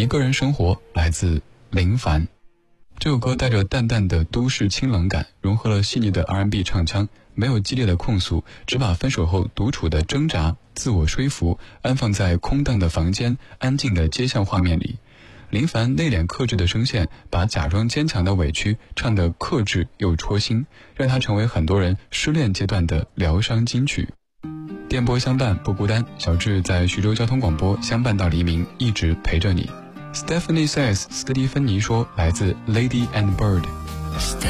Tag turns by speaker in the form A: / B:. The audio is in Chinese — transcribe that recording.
A: 一个人生活，来自林凡。这首歌带着淡淡的都市清冷感，融合了细腻的 R&B 唱腔，没有激烈的控诉，只把分手后独处的挣扎、自我说服安放在空荡的房间、安静的街巷画面里。林凡内敛克制的声线，把假装坚强的委屈唱得克制又戳心，让它成为很多人失恋阶段的疗伤金曲。电波相伴不孤单，小智在徐州交通广播相伴到黎明，一直陪着你。Stephanie says， 斯蒂芬妮说，来自 Lady and Bird。